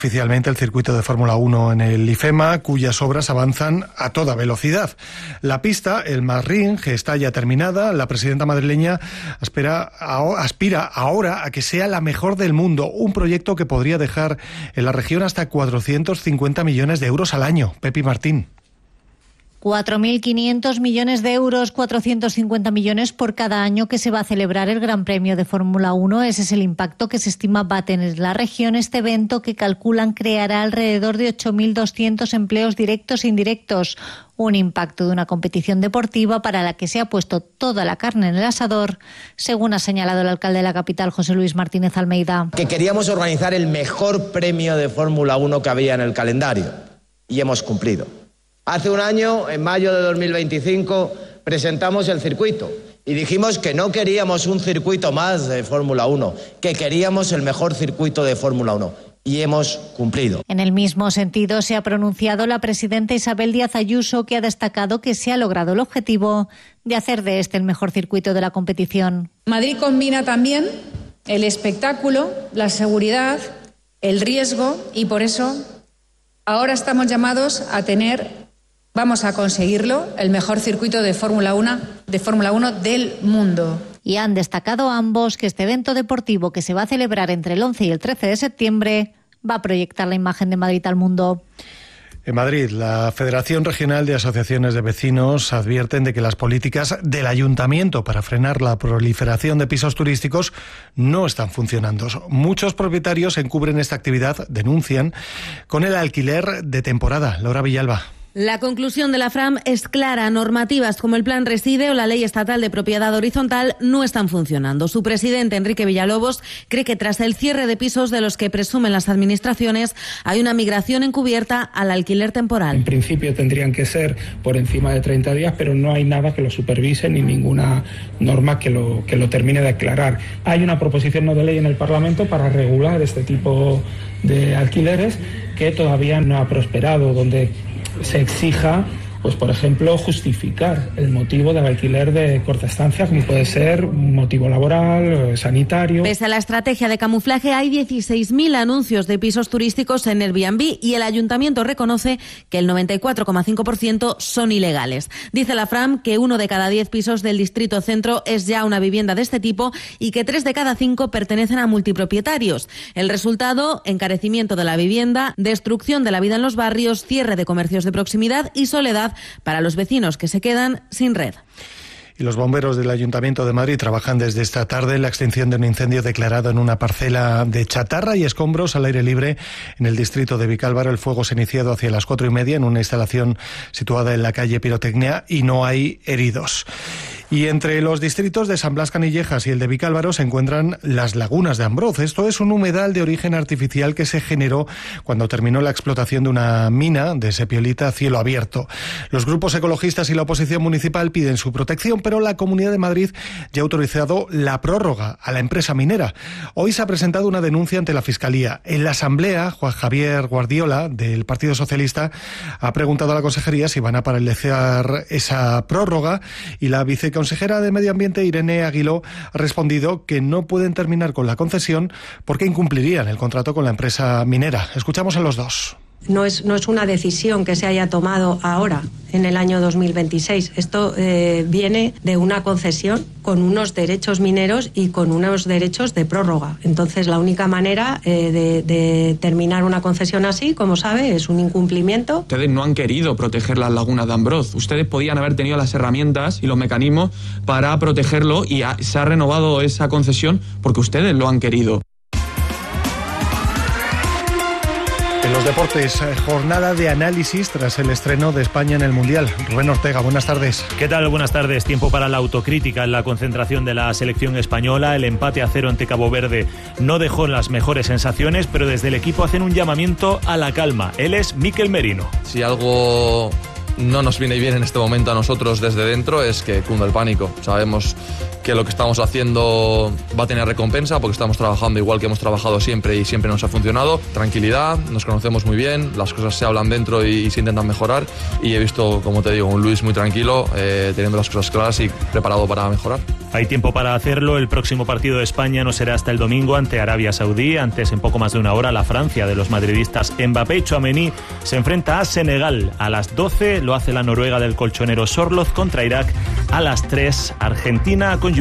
Oficialmente el circuito de Fórmula 1 en el IFEMA, cuyas obras avanzan a toda velocidad. La pista, el Marring, que está ya terminada, la presidenta madrileña aspira ahora a que sea la mejor del mundo, un proyecto que podría dejar en la región hasta 450 millones de euros al año. Pepi Martín. 4.500 millones de euros, 450 millones por cada año que se va a celebrar el Gran Premio de Fórmula 1. Ese es el impacto que se estima va a tener la región. Este evento, que calculan creará alrededor de 8.200 empleos directos e indirectos. Un impacto de una competición deportiva para la que se ha puesto toda la carne en el asador, según ha señalado el alcalde de la capital, José Luis Martínez Almeida. Que queríamos organizar el mejor premio de Fórmula 1 que había en el calendario. Y hemos cumplido. Hace un año, en mayo de 2025, presentamos el circuito y dijimos que no queríamos un circuito más de Fórmula 1, que queríamos el mejor circuito de Fórmula 1. Y hemos cumplido. En el mismo sentido se ha pronunciado la presidenta Isabel Díaz Ayuso, que ha destacado que se ha logrado el objetivo de hacer de este el mejor circuito de la competición. Madrid combina también el espectáculo, la seguridad, el riesgo, y por eso ahora estamos llamados a vamos a conseguirlo, el mejor circuito de Fórmula 1 del mundo. Y han destacado ambos que este evento deportivo, que se va a celebrar entre el 11 y el 13 de septiembre, va a proyectar la imagen de Madrid al mundo. En Madrid, la Federación Regional de Asociaciones de Vecinos advierten de que las políticas del ayuntamiento para frenar la proliferación de pisos turísticos no están funcionando. Muchos propietarios encubren esta actividad, denuncian, con el alquiler de temporada. Laura Villalba. La conclusión de la FRAM es clara. Normativas como el Plan Reside o la Ley Estatal de Propiedad Horizontal no están funcionando. Su presidente, Enrique Villalobos, cree que tras el cierre de pisos de los que presumen las administraciones, hay una migración encubierta al alquiler temporal. En principio tendrían que ser por encima de 30 días, pero no hay nada que lo supervise ni ninguna norma que lo termine de aclarar. Hay una proposición no de ley en el Parlamento para regular este tipo de alquileres que todavía no ha prosperado, donde se exija, pues por ejemplo, justificar el motivo del alquiler de corta estancia, como puede ser un motivo laboral, sanitario. Pese a la estrategia de camuflaje, hay 16.000 anuncios de pisos turísticos en Airbnb y el ayuntamiento reconoce que el 94,5% son ilegales. Dice la FRAM que 1 de cada 10 pisos del distrito centro es ya una vivienda de este tipo y que 3 de cada 5 pertenecen a multipropietarios. El resultado: encarecimiento de la vivienda, destrucción de la vida en los barrios, cierre de comercios de proximidad y soledad para los vecinos que se quedan sin red. Y los bomberos del Ayuntamiento de Madrid trabajan desde esta tarde en la extinción de un incendio declarado en una parcela de chatarra y escombros al aire libre en el distrito de Vicálvaro. El fuego se ha iniciado hacia las 4:30 en una instalación situada en la calle Pirotecnia y no hay heridos. Y entre los distritos de San Blas Canillejas y el de Vicálvaro se encuentran las lagunas de Ambroz. Esto es un humedal de origen artificial que se generó cuando terminó la explotación de una mina de sepiolita a cielo abierto. Los grupos ecologistas y la oposición municipal piden su protección, pero la Comunidad de Madrid ya ha autorizado la prórroga a la empresa minera. Hoy se ha presentado una denuncia ante la Fiscalía. En la Asamblea, Juan Javier Guardiola, del Partido Socialista, ha preguntado a la Consejería si van a paralizar esa prórroga, y la viceconsejera de Medio Ambiente, Irene Aguiló, ha respondido que no pueden terminar con la concesión porque incumplirían el contrato con la empresa minera. Escuchamos a los dos. No es una decisión que se haya tomado ahora, en el año 2026. Esto viene de una concesión con unos derechos mineros y con unos derechos de prórroga. Entonces, la única manera de terminar una concesión así, como sabe, es un incumplimiento. Ustedes no han querido proteger las lagunas de Ambroz. Ustedes podían haber tenido las herramientas y los mecanismos para protegerlo, y se ha renovado esa concesión porque ustedes lo han querido. En los deportes, jornada de análisis tras el estreno de España en el Mundial. Rubén Ortega, buenas tardes. ¿Qué tal? Buenas tardes. Tiempo para la autocrítica en la concentración de la selección española. El empate a 0 ante Cabo Verde no dejó las mejores sensaciones, pero desde el equipo hacen un llamamiento a la calma. Él es Mikel Merino. Si algo no nos viene bien en este momento a nosotros desde dentro es que cunde el pánico. Sabemos que lo que estamos haciendo va a tener recompensa porque estamos trabajando igual que hemos trabajado siempre y siempre nos ha funcionado. Tranquilidad, nos conocemos muy bien, las cosas se hablan dentro y se intentan mejorar, y he visto, como te digo, un Luis muy tranquilo, teniendo las cosas claras y preparado para mejorar. Hay tiempo para hacerlo. El próximo partido de España no será hasta el domingo ante Arabia Saudí. Antes, en poco más de una hora, la Francia de los madridistas Mbappé y Tchouaméni se enfrenta a Senegal. A las 12 lo hace la Noruega del colchonero Sorloth contra Irak. A las 3, Argentina con